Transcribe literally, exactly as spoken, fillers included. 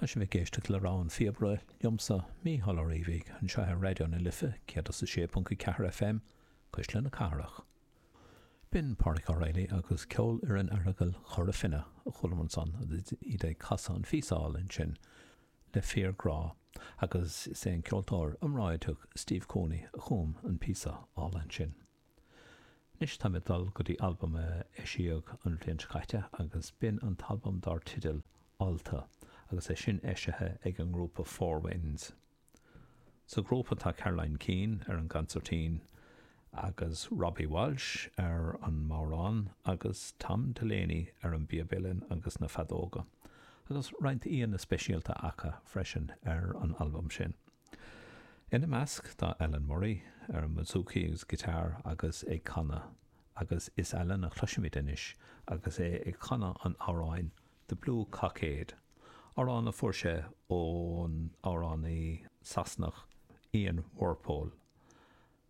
Tá sé bh géiste le rán fiobre liomsa mí hallóríomhíh an seathe radio na Lifa céad sa sé punca ceathair F M chuis le na carach. Bin Pádraig Ó Reilly agus ceol ar an airgeal chur a finne a chulamann san iad é casa an físáil in sin le fíor grá agus sé an ceoltóir amráidteach Steve Coney a chum an písa áil an sin. Nis tá dal go dtí albumm eisiíog an bhliain caite agus bin an talbum dar tidal Alta agus é sin éisithe ag an grúpa Four Winds. Sa grúpa tá Caroline Keane ar an gancertín agus Robbie Walsh ar an márán agus Tom Delaney ar an bíabillin agus na fadóga agus roinnt íon na speisialta acha freisin ar an albumm sin. Ina measc tá Ellen Murray ar an mazooki agus gitar agus é canna agus is Ellen a chluisiimiid inis agus é ag canna an áráin The Blue Cockade. Árán a fuair sé ón árán í Sasnach Ian Warpole